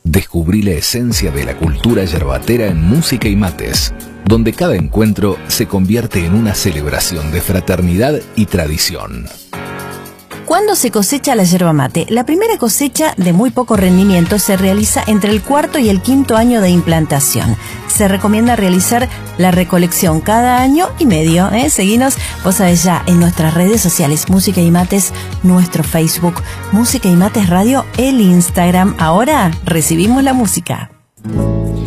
Descubrí la esencia de la cultura yerbatera en Música y Mates, donde cada encuentro se convierte en una celebración de fraternidad y tradición. ¿Cuándo se cosecha la yerba mate? La primera cosecha de muy poco rendimiento se realiza entre el 4º y el 5º año de implantación. Se recomienda realizar la recolección cada año y medio. Seguinos, vos sabés ya, en nuestras redes sociales, Música y Mates, nuestro Facebook, Música y Mates Radio, el Instagram. Ahora recibimos la música.